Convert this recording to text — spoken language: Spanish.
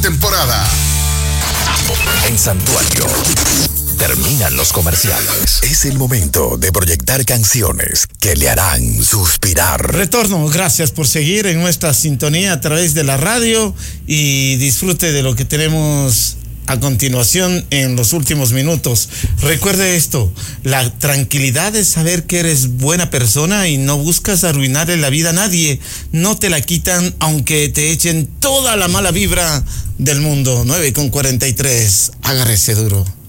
temporada. En Santuario terminan los comerciales. Es el momento de proyectar canciones que le harán suspirar. Retorno, gracias por seguir en nuestra sintonía a través de la radio y disfrute de lo que tenemos a continuación en los últimos minutos. Recuerde esto, la tranquilidad es saber que eres buena persona y no buscas arruinarle la vida a nadie. No te la quitan aunque te echen toda la mala vibra del mundo. 9:43, agárrese duro.